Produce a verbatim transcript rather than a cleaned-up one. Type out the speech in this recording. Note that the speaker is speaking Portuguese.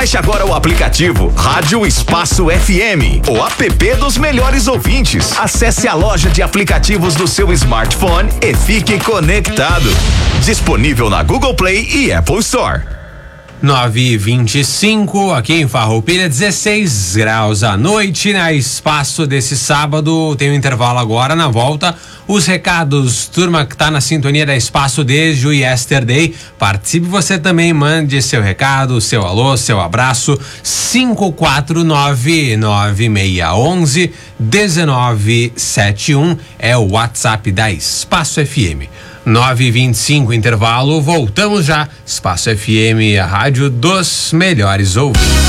Baixe agora o aplicativo Rádio Espaço F M, o app dos melhores ouvintes. Acesse a loja de aplicativos do seu smartphone e fique conectado. Disponível na Google Play e Apple Store. nove e vinte e cinco, aqui em Farroupilha, dezesseis graus à noite, na Espaço desse sábado. Tem um intervalo agora, na volta, os recados. Turma que tá na sintonia da Espaço desde o Yesterday, participe você também, mande seu recado, seu alô, seu abraço. Cinco quatro nove, nove seis um um, um nove sete um é o WhatsApp da Espaço F M. nove e vinte e cinco, intervalo, voltamos já. Espaço F M, a rádio dos melhores ouvintes.